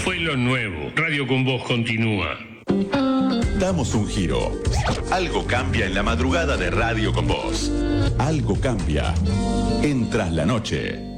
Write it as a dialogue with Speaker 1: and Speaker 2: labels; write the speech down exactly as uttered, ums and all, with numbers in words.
Speaker 1: fue lo nuevo. Radio con Vos continúa.
Speaker 2: Damos un giro. Algo cambia en la madrugada de Radio con Vos. Algo cambia en Tras la Noche.